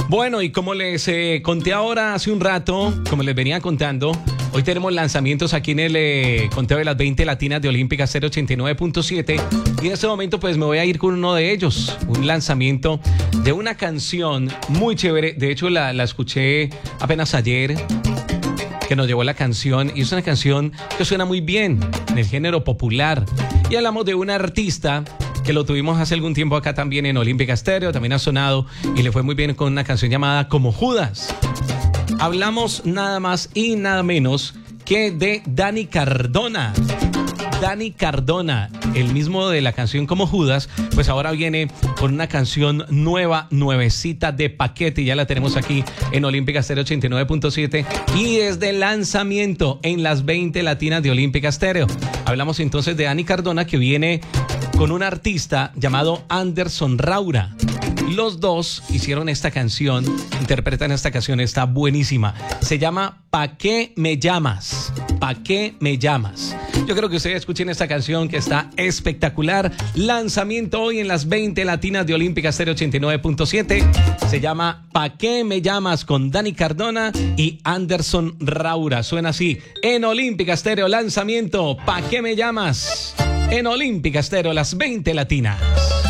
Bueno, y como les conté ahora hace un rato, como les venía contando, hoy tenemos lanzamientos aquí en el conteo de las 20 latinas de Olímpica 089.7 y en este momento pues me voy a ir con uno de ellos, un lanzamiento de una canción muy chévere. De hecho la escuché apenas ayer, que nos llevó la canción, y es una canción que suena muy bien en el género popular, y hablamos de un artista que lo tuvimos hace algún tiempo acá también en Olímpica Stereo, también ha sonado y le fue muy bien con una canción llamada Como Judas. Hablamos nada más y nada menos que de Dani Cardona. Dani Cardona, el mismo de la canción Como Judas, pues ahora viene con una canción nuevecita de paquete, y ya la tenemos aquí en Olímpica Stereo 89.7 y es de lanzamiento en las 20 latinas de Olímpica Stereo. Hablamos entonces de Dani Cardona, que viene con un artista llamado Anderson Raura. Los dos hicieron esta canción, interpretan esta canción, está buenísima. Se llama ¿Pa' qué me llamas? ¿Pa' qué me llamas? Yo creo que ustedes escuchen esta canción que está espectacular. Lanzamiento hoy en las 20 latinas de Olímpica Stereo 89.7. Se llama ¿Pa' qué me llamas? Con Dani Cardona y Anderson Raura. Suena así en Olímpica Stereo. Lanzamiento ¿Pa' qué me llamas? En Olímpica Stereo, las 20 latinas.